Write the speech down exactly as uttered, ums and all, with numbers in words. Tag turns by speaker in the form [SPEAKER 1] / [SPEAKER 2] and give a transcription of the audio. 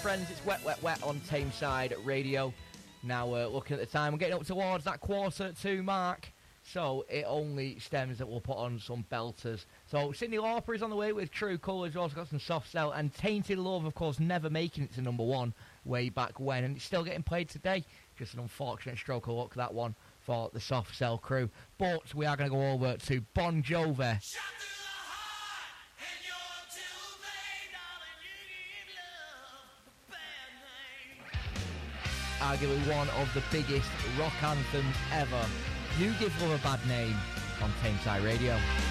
[SPEAKER 1] friends, it's Wet Wet Wet on Tameside Radio. Now, uh, looking at the time, we're getting up towards that quarter two mark, so it only stems that we'll put on some belters. So, Cyndi Lauper is on the way with True Colours. We've also got some Soft Cell, and Tainted Love, of course, never making it to number one way back when, and it's still getting played today. Just an unfortunate stroke of luck, that one, for the Soft Cell crew. But we are going to go over to Bon Jovi. Arguably one of the biggest rock anthems ever. You Give Love a Bad Name on Tameside Radio.